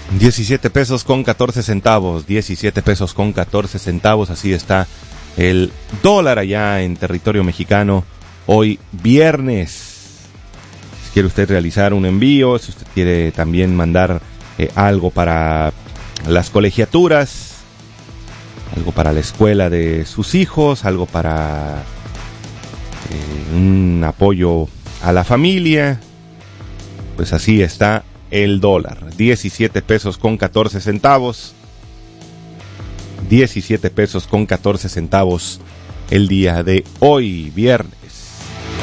17 pesos con 14 centavos, 17 pesos con 14 centavos, así está el dólar allá en territorio mexicano, hoy viernes. Si quiere usted realizar un envío, si usted quiere también mandar algo para las colegiaturas, algo para la escuela de sus hijos, algo para un apoyo a la familia, pues así está el dólar, 17 pesos con 14 centavos, 17 pesos con 14 centavos el día de hoy, viernes.